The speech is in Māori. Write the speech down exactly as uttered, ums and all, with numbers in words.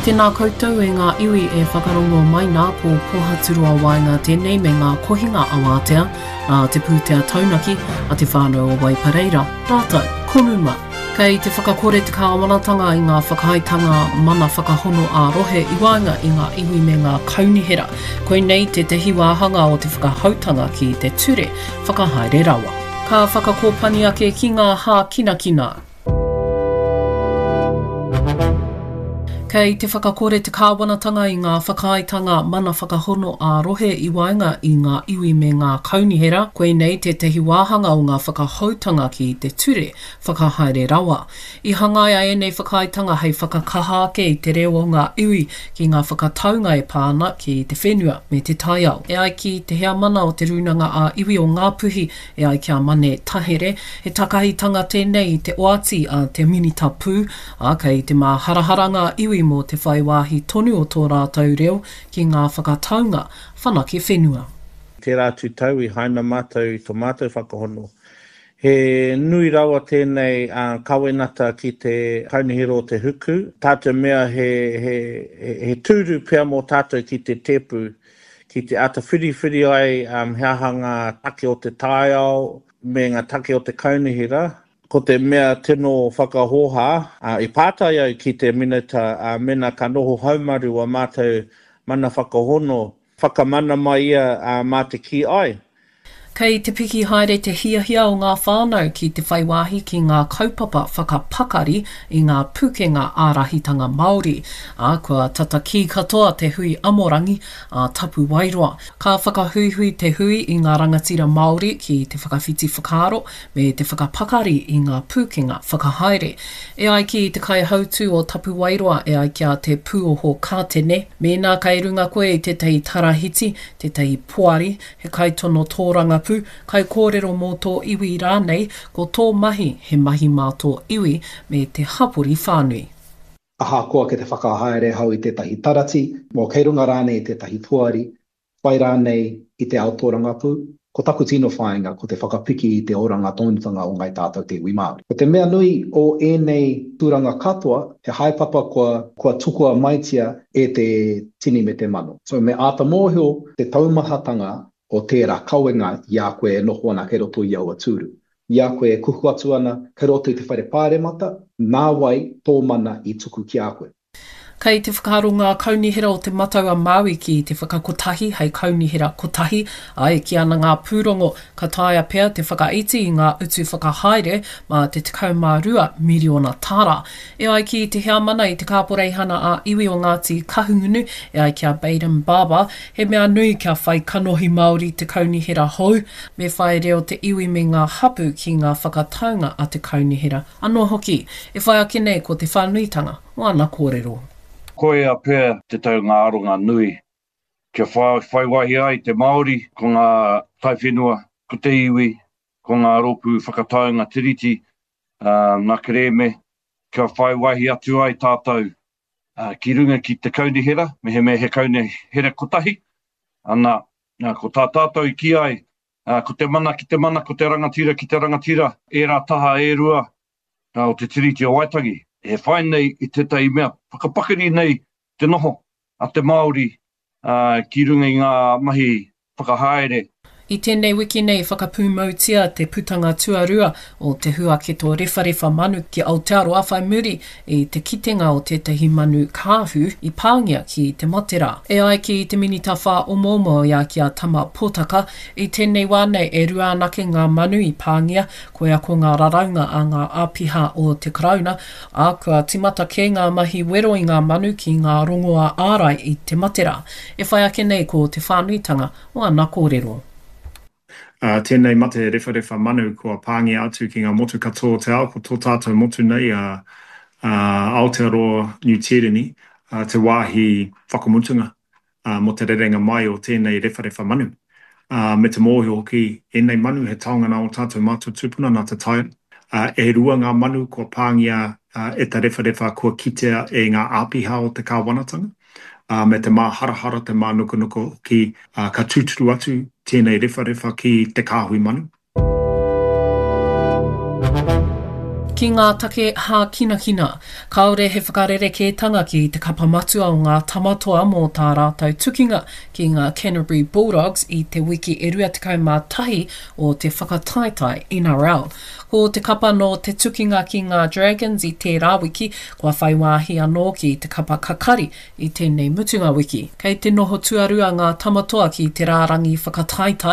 Tēnā koutou e ngā iwi e whakarongo mai nā po pohaturua wainga tēnei me ngā kohinga awātea, a te pūtea taunaki, a te whānau o Waipareira. Tātou, konuma. Kei te whakakore te kāwanatanga i ngā whakahaitanga mana whakahono a rohe i wainga i ngā iwi me ngā kaunihera. Koe nei te te hiwāhanga o te whakahautanga ki te ture whakahaere rawa. Ka whakakōpani ake ki ngā hā kina kina. Kei te whakakore te kāwanatanga i ngā whakaitanga mana whakahono a rohe i wainga i ngā iwi me ngā kaunihera, koe nei te tehi wāhanga o ngā whakahautanga ki te ture whakahaere rawa. I hangaia e nei whakaitanga hei whakakaha ake i te reo o ngā iwi ki ngā whakataunga e pāna ki te whenua me te taiao. E ai ki te hea mana o te runanga a iwi o ngā puhi e ai kia mane tahere, he takahitanga tēnei i te oati a te minita pū, a kei te maharaharanga iwi mō te whaiwāhi tonu o tō rātou reo ki ngā whakataunga whanake whenua. Te rātu tau i haina mātou i tō mātou whakahono. He nui rawa tēnei uh, kawenata ki te kaunihero o te huku. Tātou mea he, he, he, he tūru pia mō tātou ki te tepu, ki te ata whiri whiri ai um, heahanga take o te taiao, me ngā take o te kaunihera. Ko te mea tino whakahoha, uh, i pātai au ki te minata uh, mena ka noho haumaru a mātou mana whakahono, whakamana mai ia uh, mā te ki ai. Kei te piki haere te hiahia o ngā whānau ki te whaiwāhi ki ngā kaupapa whakapakari i ngā pukenga ārahitanga Māori. A kua tata ki katoa te hui amorangi a tapu wairoa. Ka whakahuihui te hui i ngā rangatira Māori ki te whakawhiti whakaaro me te whakapakari i ngā pukenga whakahaere. E ai ki te kai hautu o tapu wairoa e ai kia te pūoho kātene. Mēnā kai runga koe i te tei tarahiti, te tei poari, he kai tono tōranga pu, kai kōrero mō tō iwi rānei, ko tō mahi he mahi mā tō iwi me te hapori whānui. Aha koa ke te whakahaere hau i tētahi tarati, mō kei runga rānei i tētahi puari, whai rānei i te aotōranga pu, ko taku tino whāinga ko te whakapiki i te oranga tōnutanga o ngai tātou te iwi Māori. Ko te mea nui o ēnei tūranga katoa, he haipapa kua, kua tukua maitia e te tini me te mano. So me āta mōhio te taumahatanga o tērā kauenga i a koe e noho ana kei roto i aua tūru. I a koe e kuhu atu ana kei roto i te whaire pāremata, nā wai tō mana i tuku ki a koe. Kei te whakaro ngā kaunihera o te matau a Māui ki te whakakotahi hei kaunihera kotahi, ai ki ana ngā pūrongo ka taia pea te whakaiti i ngā utu whakahaere ma te tekau mā rua miriona tāra. E ai ki te hea mana i te kāporeihana a iwi o Ngāti Kahungunu, e ai kia Baden Baba, he mea nui kia whai kanohi Māori te kaunihera hou, me whai reo te iwi me ngā hapu ki ngā whakataunga a te kaunihera. Anō hoki, e whai ake nei ko te whānuitanga, wana kōrero. Koe a pēr te tau ngā aronga nui. Kia whai, whaiwahi ai te Māori, ko ngā taiwhenua, ko te iwi, ko ngā ropu whakataunga tiriti, uh, ngā kereme, kia whaiwahi atu ai tātou uh, ki runga ki te kaunihera, me he me he kaunihera kotahi. Ana, uh, ko tā tātou ki ai, uh, ko te mana ki te mana, ko te rangatira ki te rangatira, e rā taha e rua uh, o te tiriti o Waitangi. E whai nei i tētai mea whakapakari nei te noho a te Māori uh, ki runga i ngā mahi whakahaere. I tēnei wiki nei whakapūmautia te putanga tuarua o te huaketo rewharewha manu ki Aotearoa Awhai Muri i te kitenga o tētahi manu kāhu i pāngia ki te matera. E ai ki te minita whā o momo i a kia tama pōtaka, i tēnei wānei e rua anake ngā manu i pāngia, koe a ko ngā raraunga a ngā āpiha o te karauna, a kua timata ke ngā mahi wero i ngā manu ki ngā rongoa ārai i te matera. E whai ake nei ko te whānuitanga o ana kōrero. Uh, tēnei mate rewharewha manu kua pāngia atu ki ngā motu katoa te ao, ko tō tātou motu nei a uh, uh, Aotearoa New Tireni, uh, te wāhi whakamutunga uh, mo te rerenga mai o tēnei rewharewha manu. Uh, me te mōhio hoki, enei manu he taongana o tātou mātou tūpuna nā te taia. Uh, e rua ngā manu kua pāngia uh, e ta rewharewha kua kitea e ngā āpiha o te kāwanatanga. Uh, me te mā harahara, te mā nukunuko ki uh, ka tūturu atu tēnei rewharewha ki te kāhui manu. Ki ngā take hā kina kina, kaore he whakarerekētanga ki te kapa matua o ngā tamatoa mō tā rātou tukinga ki ngā Canterbury Bulldogs i te wiki e rua tekau mā tahi o te whakataetai N R L. Ko te kapa no te tukinga ki ngā Dragons i tērā wiki, kua whaiwāhi anō ki te kapa kakari i tēnei mutunga wiki. Kei te noho tuarua ngā tamatoa ki te rārangi whakataetai